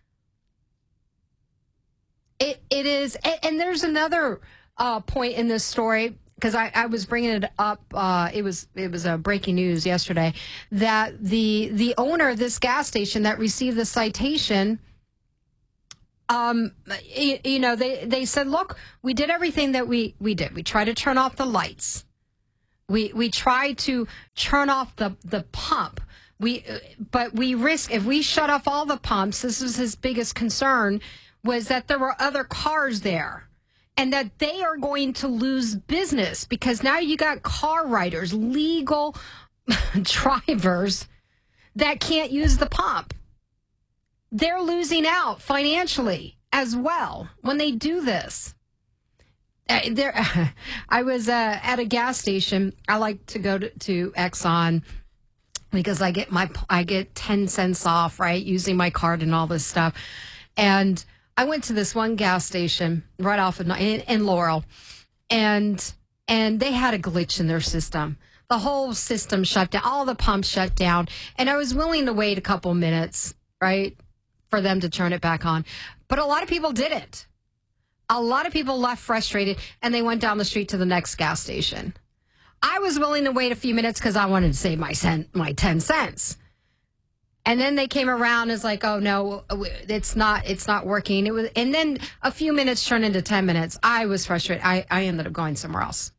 It it is, and, and there's another uh, point in this story, because I, I was bringing it up. Uh, it was it was a breaking news yesterday that the the owner of this gas station that received the citation, um, you, you know, they they said, look, we did everything that we we did. We tried to turn off the lights. We we tried to turn off the the pump. We but we risk if we shut off all the pumps. This was his biggest concern, was that there were other cars there, and that they are going to lose business because now you got car riders, legal drivers that can't use the pump. They're losing out financially as well when they do this. Uh, there, I was uh, at a gas station. I like to go to, to Exxon because I get my I get ten cents off, right, using my card and all this stuff. And I went to this one gas station right off of in, in Laurel, and and they had a glitch in their system. The whole system shut down, all the pumps shut down, and I was willing to wait a couple minutes, right, for them to turn it back on. But a lot of people didn't. A lot of people left frustrated, and they went down the street to the next gas station. I was willing to wait a few minutes because I wanted to save my cent, my ten cents. And then they came around and it's like, oh no, it's not, it's not working. It was, and then a few minutes turned into ten minutes. I was frustrated. I, I ended up going somewhere else.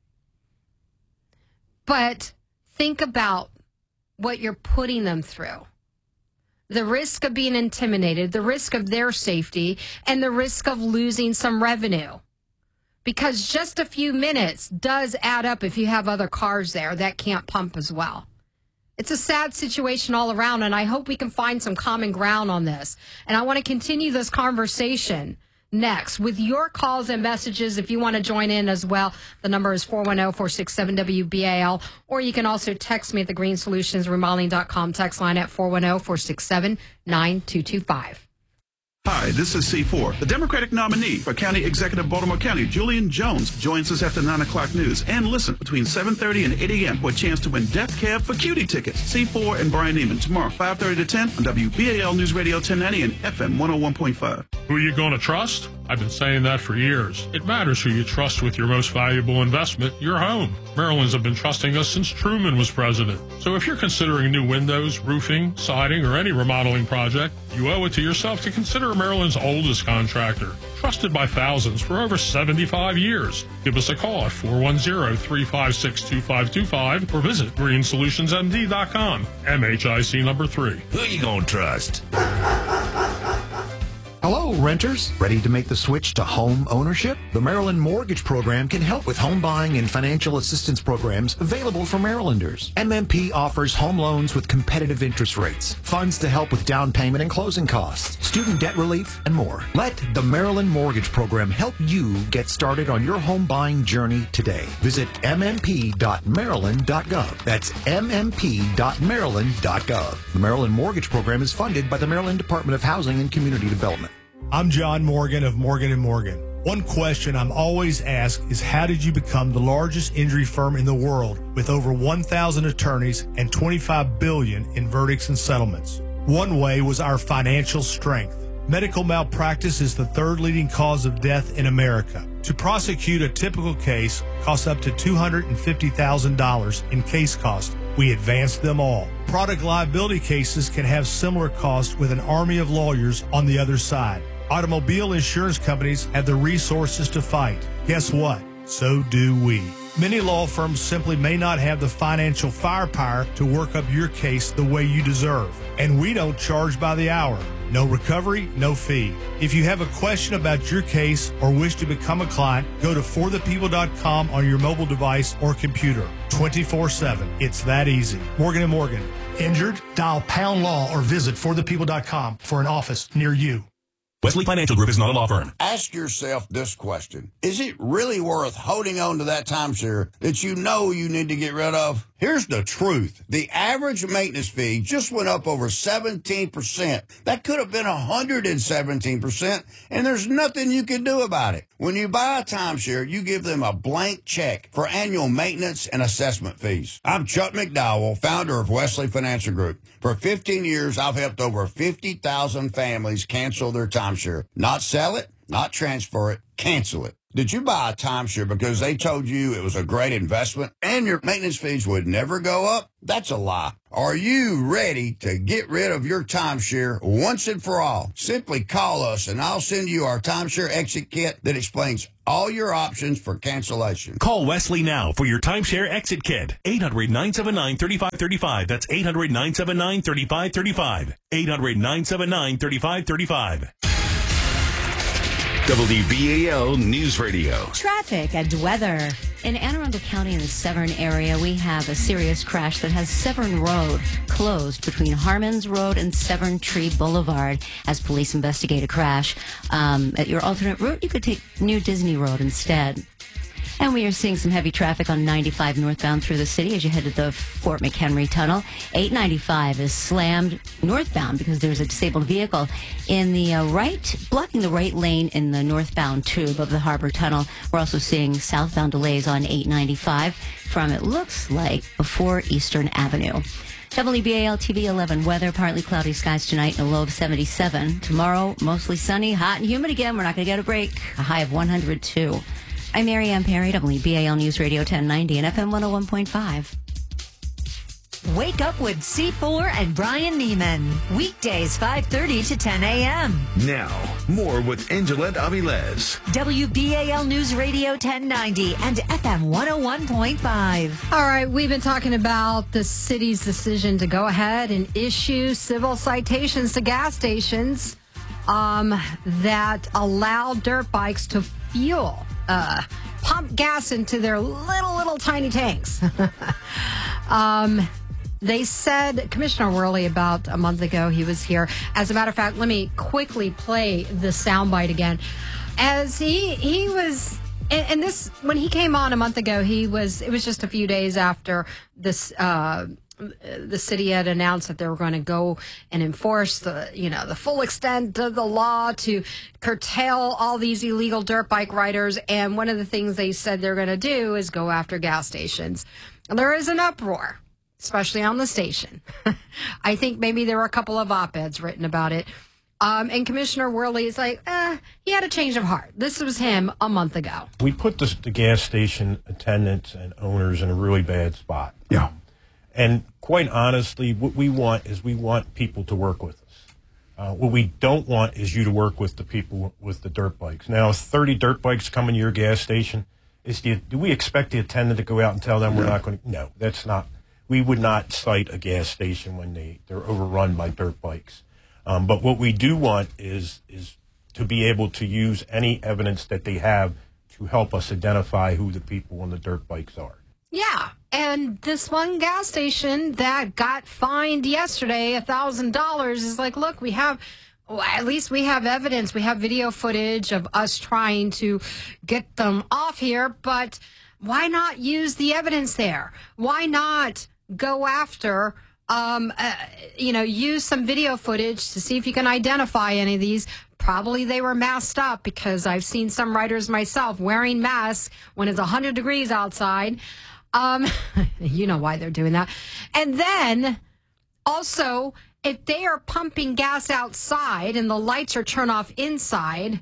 But think about what you're putting them through. The risk of being intimidated, the risk of their safety, and the risk of losing some revenue. Because just a few minutes does add up if you have other cars there that can't pump as well. It's a sad situation all around, and I hope we can find some common ground on this. And I want to continue this conversation next with your calls and messages. If you want to join in as well, the number is four one zero, four six seven, W B A L, or you can also text me at the green solutions remodeling dot com text line at four one zero, four six seven, nine two two five. Hi, this is C four. The Democratic nominee for County Executive Baltimore County, Julian Jones, joins us after nine o'clock news. And listen, between seven thirty and eight a.m. for a chance to win Death Cab for Cutie tickets. C four and Brian Neiman tomorrow, five thirty to ten on W B A L News Radio ten ninety and F M one oh one point five. Who are you going to trust? I've been saying that for years. It matters who you trust with your most valuable investment, your home. Maryland's have been trusting us since Truman was president. So if you're considering new windows, roofing, siding, or any remodeling project, you owe it to yourself to consider Maryland's oldest contractor, trusted by thousands for over seventy-five years. Give us a call at four one zero, three five six, two five two five or visit green solutions m d dot com. M H I C number three. Who you gonna trust? Hello, renters. Ready to make the switch to home ownership? The Maryland Mortgage Program can help with home buying and financial assistance programs available for Marylanders. M M P offers home loans with competitive interest rates, funds to help with down payment and closing costs, student debt relief, and more. Let the Maryland Mortgage Program help you get started on your home buying journey today. Visit m m p dot maryland dot gov. That's m m p dot maryland dot gov. The Maryland Mortgage Program is funded by the Maryland Department of Housing and Community Development. I'm John Morgan of Morgan and Morgan. One question I'm always asked is, how did you become the largest injury firm in the world with over one thousand attorneys and twenty-five billion dollars in verdicts and settlements? One way was our financial strength. Medical malpractice is the third leading cause of death in America. To prosecute a typical case costs up to two hundred fifty thousand dollars in case costs. We advance them all. Product liability cases can have similar costs with an army of lawyers on the other side. Automobile insurance companies have the resources to fight. Guess what? So do we. Many law firms simply may not have the financial firepower to work up your case the way you deserve. And we don't charge by the hour. No recovery, no fee. If you have a question about your case or wish to become a client, go to for the people dot com on your mobile device or computer. twenty-four seven. It's that easy. Morgan and Morgan. Injured? Dial pound law or visit for the people dot com for an office near you. Wesley Financial Group is not a law firm. Ask yourself this question. Is it really worth holding on to that timeshare that you know you need to get rid of? Here's the truth. The average maintenance fee just went up over seventeen percent. That could have been one hundred seventeen percent, and there's nothing you can do about it. When you buy a timeshare, you give them a blank check for annual maintenance and assessment fees. I'm Chuck McDowell, founder of Wesley Financial Group. For fifteen years, I've helped over fifty thousand families cancel their timeshare. Not sell it, not transfer it, cancel it. Did you buy a timeshare because they told you it was a great investment and your maintenance fees would never go up? That's a lie. Are you ready to get rid of your timeshare once and for all? Simply call us and I'll send you our timeshare exit kit that explains all your options for cancellation. Call Wesley now for your timeshare exit kit. eight hundred, nine seven nine, three five three five. That's eight hundred, nine seven nine, three five three five. eight hundred, nine seven nine, three five three five. W B A L News Radio. Traffic and weather. In Anne Arundel County in the Severn area, we have a serious crash that has Severn Road closed between Harmons Road and Severn Tree Boulevard as police investigate a crash. Um, at your alternate route, you could take New Disney Road instead. And we are seeing some heavy traffic on ninety-five northbound through the city as you head to the Fort McHenry Tunnel. eight ninety-five is slammed northbound because there's a disabled vehicle in the uh, right, blocking the right lane in the northbound tube of the Harbor Tunnel. We're also seeing southbound delays on eight ninety-five from, it looks like, before Eastern Avenue. W B A L T V eleven weather, partly cloudy skies tonight and a low of seventy-seven. Tomorrow, mostly sunny, hot and humid again. We're not going to get a break. A high of one hundred two. I'm Mary Ann Perry, W B A L News Radio ten ninety and F M one oh one point five. Wake up with C four and Brian Neiman. Weekdays five thirty to ten a.m. Now, more with Angela Avilez. W B A L News Radio ten ninety and F M one oh one point five. All right, we've been talking about the city's decision to go ahead and issue civil citations to gas stations um, that allow dirt bikes to fuel. Uh, pump gas into their little, little tiny tanks. um, they said, Commissioner Worley, about a month ago, he was here. As a matter of fact, let me quickly play the soundbite again. As he he was, and, and this, when he came on a month ago, he was, it was just a few days after this, uh, the city had announced that they were going to go and enforce the, you know, the full extent of the law to curtail all these illegal dirt bike riders. And one of the things they said they're going to do is go after gas stations. And there is an uproar, especially on the station. I think maybe there were a couple of op-eds written about it. Um, and Commissioner Worley is like, eh, he had a change of heart. This was him a month ago. We put the, the gas station attendants and owners in a really bad spot. Yeah. And quite honestly, what we want is we want people to work with us. Uh, what we don't want is you to work with the people with the dirt bikes. Now, if thirty dirt bikes come into your gas station, is the, do we expect the attendant to go out and tell them we're not going to? No, that's not. We would not cite a gas station when they, they're overrun by dirt bikes. Um, but what we do want is is to be able to use any evidence that they have to help us identify who the people on the dirt bikes are. Yeah, and this one gas station that got fined yesterday a thousand dollars is like, look, we have, well, at least we have evidence. We have video footage of us trying to get them off here, but why not use the evidence there? Why not go after, um, uh, you know, use some video footage to see if you can identify any of these? Probably they were masked up because I've seen some riders myself wearing masks when it's one hundred degrees outside. Um, you know why they're doing that. And then also, if they are pumping gas outside and the lights are turned off inside,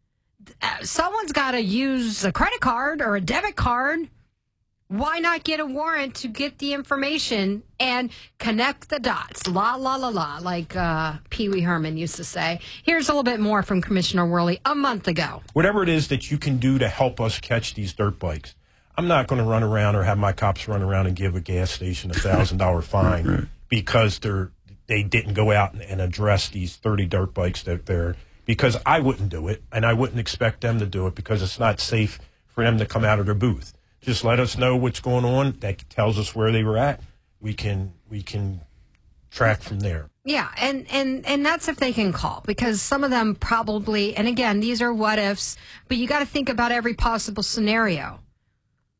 uh, someone's got to use a credit card or a debit card. Why not get a warrant to get the information and connect the dots? La, la, la, la, like uh, Pee Wee Herman used to say. Here's a little bit more from Commissioner Worley a month ago. Whatever it is that you can do to help us catch these dirt bikes. I'm not going to run around or have my cops run around and give a gas station a thousand dollar fine right. because they're they didn't go out and, and address these thirty dirt bikes that they're because I wouldn't do it and I wouldn't expect them to do it because it's not safe for them to come out of their booth. Just let us know what's going on. That tells us where they were at. We can we can track from there. Yeah, and, and, and that's if they can call, because some of them probably, and again, these are what ifs, but you got to think about every possible scenario.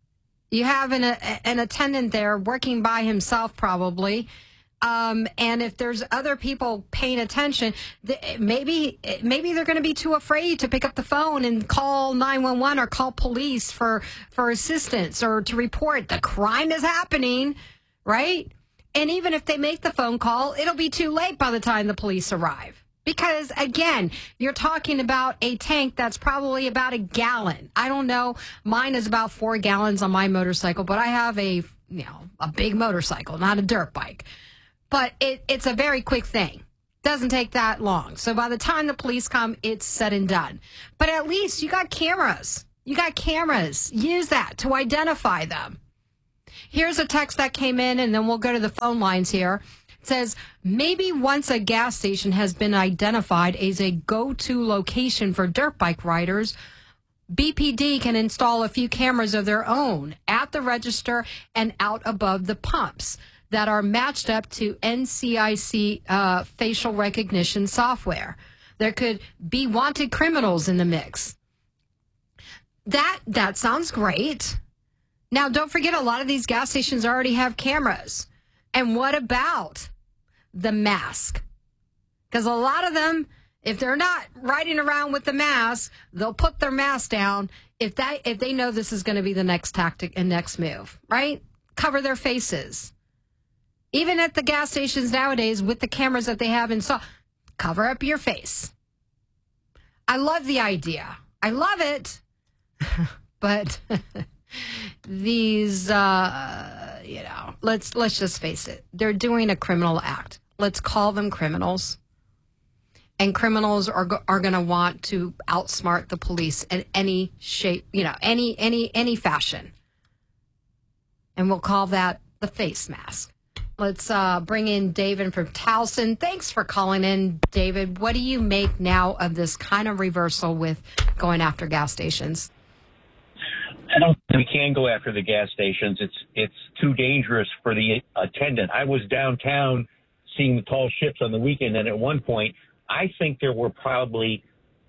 You have an, a, an attendant there working by himself probably. Um, and if there's other people paying attention, th- maybe maybe they're going to be too afraid to pick up the phone and call nine one one or call police for, for assistance or to report the crime is happening, right? And even if they make the phone call, it'll be too late by the time the police arrive. Because, again, you're talking about a tank that's probably about a gallon. I don't know. Mine is about four gallons on my motorcycle, but I have a, you know, a big motorcycle, not a dirt bike. But it, it's a very quick thing. Doesn't take that long. So by the time the police come, it's said and done. But at least you got cameras. You got cameras. Use that to identify them. Here's a text that came in, and then we'll go to the phone lines here. It says, maybe once a gas station has been identified as a go-to location for dirt bike riders, B P D can install a few cameras of their own at the register and out above the pumps that are matched up to N C I C uh, facial recognition software. There could be wanted criminals in the mix. That that sounds great. Now, don't forget, a lot of these gas stations already have cameras. And what about the mask? Because a lot of them, if they're not riding around with the mask, they'll put their mask down if that if they know this is going to be the next tactic and next move, right? Cover their faces. Even at the gas stations nowadays, with the cameras that they have installed, cover up your face. I love the idea. I love it. But these, uh, you know, let's let's just face it. They're doing a criminal act. Let's call them criminals. And criminals are go- are going to want to outsmart the police in any shape, you know, any any any fashion. And we'll call that the face mask. Let's uh, bring in David from Towson. Thanks for calling in, David. What do you make now of this kind of reversal with going after gas stations? I don't think we can go after the gas stations. It's it's too dangerous for the attendant. I was downtown seeing the tall ships on the weekend, and at one point, I think there were probably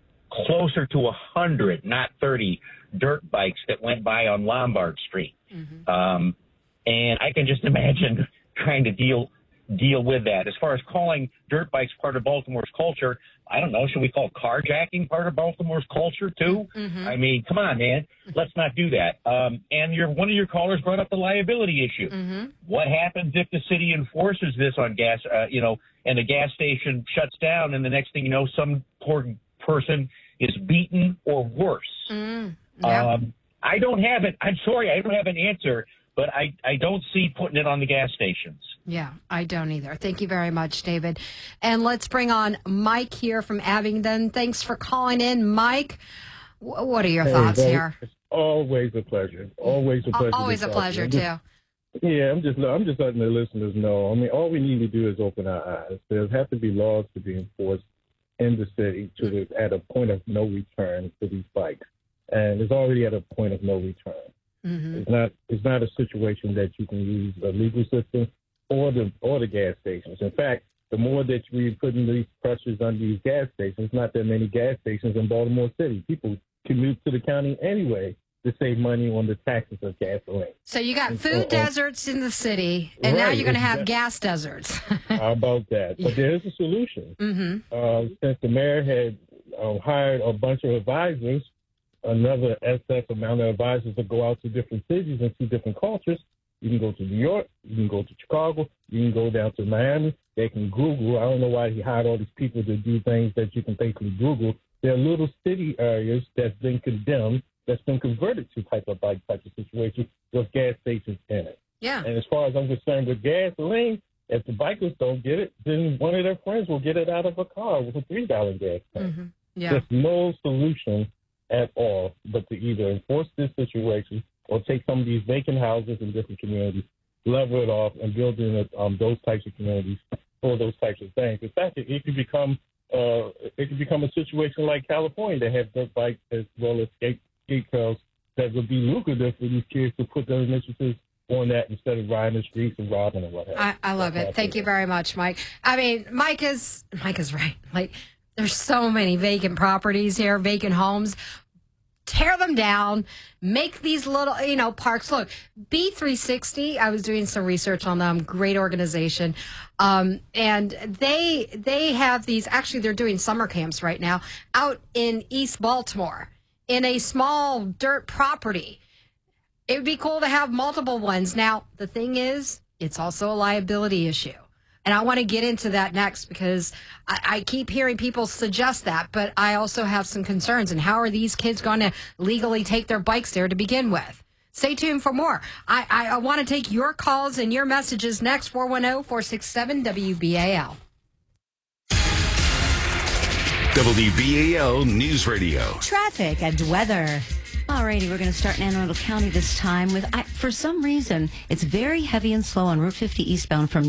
closer to a hundred, not thirty, dirt bikes that went by on Lombard Street. Mm-hmm. Um, and I can just imagine trying to deal deal with that. As far as calling dirt bikes part of Baltimore's culture, I don't know. Should we call carjacking part of Baltimore's culture too? Mm-hmm. I mean, come on, man. Let's not do that. Um, and your one of your callers brought up the liability issue. Mm-hmm. What happens if the city enforces this on gas, uh, you know, and the gas station shuts down, and the next thing you know, some poor person is beaten or worse? Mm, yeah. um, I don't have it. I'm sorry, I don't have an answer. But I, I don't see putting it on the gas stations. Yeah, I don't either. Thank you very much, David. And let's bring on Mike here from Abingdon. Thanks for calling in, Mike. W- what are your hey, thoughts buddy. here? It's always a pleasure. Always a pleasure. Always a pleasure, I'm too. just, yeah, I'm just I'm just letting the listeners know. I mean, all we need to do is open our eyes. There have to be laws to be enforced in the city to the, at a point of no return for these bikes, and it's already at a point of no return. Mm-hmm. It's not. It's not a situation that you can use the legal system or the or the gas stations. In fact, the more that we put in these pressures on these gas stations, not that many gas stations in Baltimore City. People commute to the county anyway to save money on the taxes of gasoline. So you got and food so, deserts in the city, and right, now you're going to have gas deserts. How about that? But there is a solution. Mm-hmm. Uh, since the mayor had uh, hired a bunch of advisors, another excess amount of advisors to go out to different cities and see different cultures. You can go to New York, you can go to Chicago, you can go down to Miami. They can Google. I don't know why he hired all these people to do things that you can basically Google. There are little city areas that's been condemned, that's been converted to type of bike type of situation with gas stations in it. Yeah. And as far as I'm concerned with gasoline, if the bikers don't get it, then one of their friends will get it out of a car with a three dollar gas tank. Mm-hmm. Yeah. There's no solution at all, but to either enforce this situation or take some of these vacant houses in different communities, level it off, and build in um, those types of communities for those types of things. In fact, it, it could become uh, it could become a situation like California that have dirt bikes as well as skate skate trails that would be lucrative for these kids to put their initiatives on that instead of riding the streets and robbing and what have you. I, I love it. Thank you very much, Mike. I mean, Mike is Mike is right. Like, there's so many vacant properties here, vacant homes. tear them down, make these little, you know, parks. Look, B three sixty, I was doing some research on them, great organization. Um, and they they have these, actually they're doing summer camps right now out in East Baltimore in a small dirt property. It would be cool to have multiple ones. Now, the thing is, it's also a liability issue. And I want to get into that next because I, I keep hearing people suggest that, but I also have some concerns. And how are these kids going to legally take their bikes there to begin with? Stay tuned for more. I, I, I want to take your calls and your messages next. four one zero, four six seven, W B A L. W B A L News Radio. Traffic and weather. Alrighty, we're going to start in Anne Arundel County this time with, I, for some reason, it's very heavy and slow on Route fifty eastbound from